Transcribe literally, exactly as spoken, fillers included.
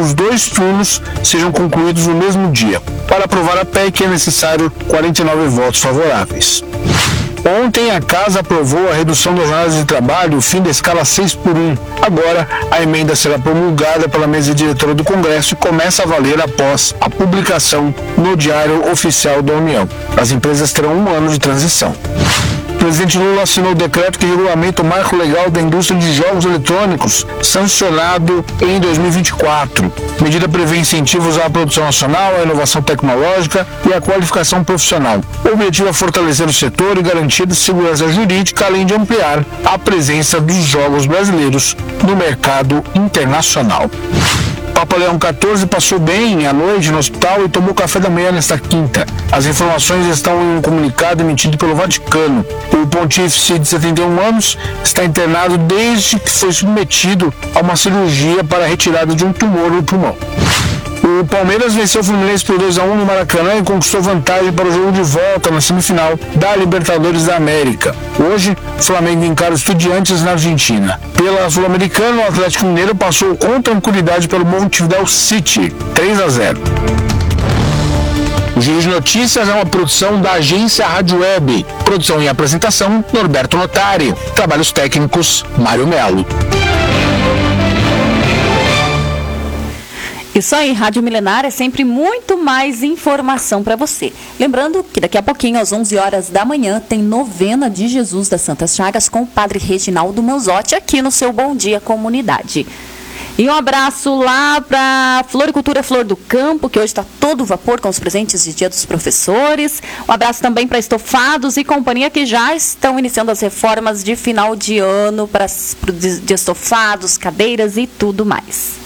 os dois turnos sejam concluídos no mesmo dia. Para aprovar a P E C é necessário quarenta e nove votos favoráveis. Ontem a Casa aprovou a redução das jornadas de trabalho, o fim da escala seis por um. Agora, a emenda será promulgada pela mesa diretora do Congresso e começa a valer após a publicação no Diário Oficial da União. As empresas terão um ano de transição. O presidente Lula assinou o decreto que regulamenta o marco legal da indústria de jogos eletrônicos, sancionado em dois mil e vinte e quatro. A medida prevê incentivos à produção nacional, à inovação tecnológica e à qualificação profissional. O objetivo é fortalecer o setor e garantir segurança jurídica, além de ampliar a presença dos jogos brasileiros no mercado internacional. Papa Leão quatorze passou bem à noite no hospital e tomou café da manhã nesta quinta. As informações estão em um comunicado emitido pelo Vaticano. O pontífice de setenta e um anos está internado desde que foi submetido a uma cirurgia para a retirada de um tumor no pulmão. O Palmeiras venceu o Fluminense por dois a um no Maracanã e conquistou vantagem para o jogo de volta na semifinal da Libertadores da América. Hoje, o Flamengo encara os Estudiantes na Argentina. Pela Sul-Americana, o Atlético Mineiro passou com tranquilidade pelo Montevideo City, três a zero. O Giro de Notícias é uma produção da agência Rádio Web. Produção e apresentação, Norberto Notari. Trabalhos técnicos, Mário Melo. Isso aí, Rádio Milenar é sempre muito mais informação para você. Lembrando que daqui a pouquinho, às onze horas da manhã, tem novena de Jesus das Santas Chagas com o Padre Reginaldo Manzotti aqui no seu Bom Dia Comunidade. E um abraço lá para Floricultura Flor do Campo, que hoje está todo vapor com os presentes de Dia dos Professores. Um abraço também para Estofados e Companhia, que já estão iniciando as reformas de final de ano para de estofados, cadeiras e tudo mais.